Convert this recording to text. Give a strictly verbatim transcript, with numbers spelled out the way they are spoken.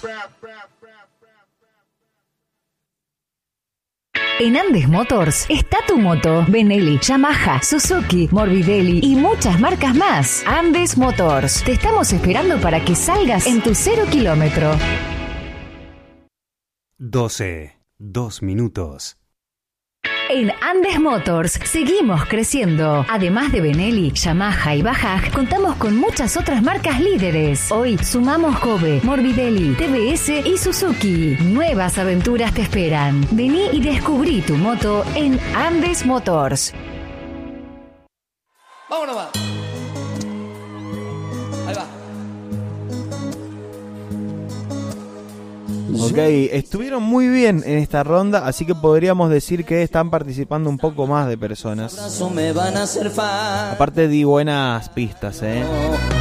En Andes Motors está tu moto, Benelli, Yamaha, Suzuki, Morbidelli y muchas marcas más. Andes Motors, te estamos esperando para que salgas en tu cero kilómetro. doce, dos minutos. En Andes Motors seguimos creciendo. Además de Benelli, Yamaha y Bajaj, contamos con muchas otras marcas líderes. Hoy sumamos Kobe, Morbidelli, T V S y Suzuki. Nuevas aventuras te esperan. Vení y descubrí tu moto en Andes Motors. Vámonos más. Ahí va. Ok, estuvieron muy bien en esta ronda, así que podríamos decir que están participando un poco más de personas. Aparte di buenas pistas, eh.